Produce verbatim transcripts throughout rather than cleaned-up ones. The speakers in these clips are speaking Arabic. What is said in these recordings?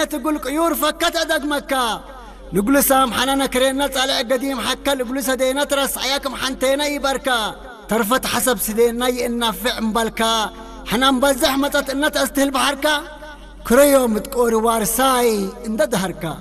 تقول قيور فكت أدق مكة نقول سام حنانا كرينا طالع قديم حكا نقول سدينا ترس عياكم حنتينا يبركا ترفت حسب سدينا ينافع مبالكا حنا مبزح متت إن تستهل بحركا كريو متقور وارساي إن دهركا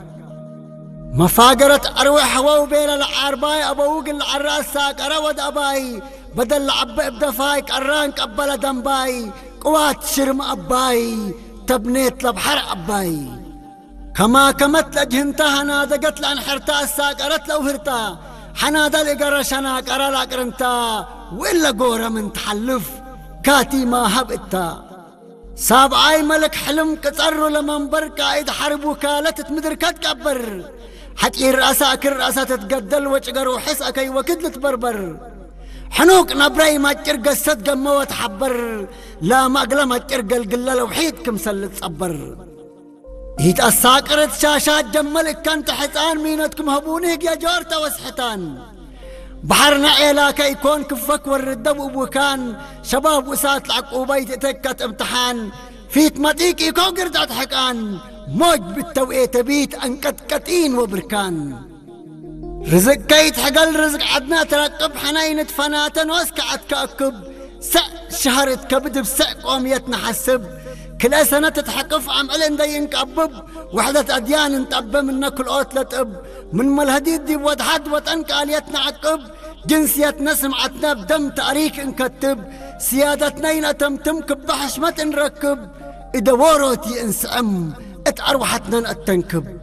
مفاقرة أروح هواو بين العرباي أبوق العراس ساق أرود أباي بدل عب بدفاي قران قبل دنباي قوات شرم أباي تبنيت لبحر أباي كما كمت لجهنتا هنادقت لأن حرتا الساق أرت لو هرتا حنادا لقرشنا قرا لقرنتا وإلا قورة من تحلف كاتي ما هبئتا سابعاي ملك حلم كترو لمن بركا عيد حرب وكالة تمدر كتكبر حتى الرأسة كل رأسة تتقدل وجقر وحس أكي وكدل تبربر حنوك نبراي ما ترقى الصدق ما تحبر لا ما أقلا ما ترقى القلة وحيدكم سلت صبر هيت الساقرت شاشات جملك كانت حسان مينتكم هبونيك يا جارتا وسحتان بحرنا عيلاك يكون كفك والردب وبوكان شباب وسات العقوبة تتكت امتحان فيت مطيك يكون قردات حكان موج بالتوقيت بيت انكتكتين وبركان رزق كيت حقل رزق عدنا ترقب حنين فناتا واسكعت كأكب سق شهرت كبد بسق قوميتنا حسب كل سنة تتحقف عمل دا ينكبب وحدة أديان انتقب من كل قوت لتقب من مالهديد دي بود حد وطنك آليتنا عقب جنسيتنا سمعتنا بدم تاريخ انكتب سيادتنا ينتمتم كبضحش ما تنركب إذا وروتي انسعم اتأروحتنا التنكب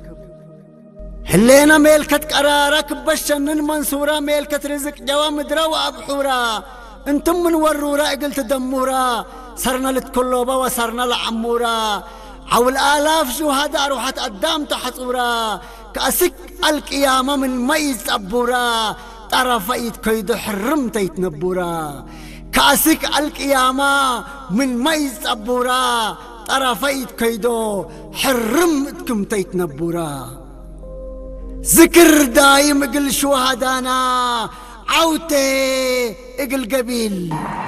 حلينا ميلكت قرارك بشنن منصورة ميلكت رزق جوام دروا بحورة انتم من ورورة قلت دمورة صرنا لتكلوبة وصرنا لعمورة حول آلاف شهداء روحت قدام تحصورة كأسك القيامة من ميز أبورة طرفيت كيد حرمت يتنبورة كأسك القيامة من ميز أبورة طرفيت كيدو حرمتكم تيتنبورا ذكر دايم اقل شهدانا عوتي اقل قبيل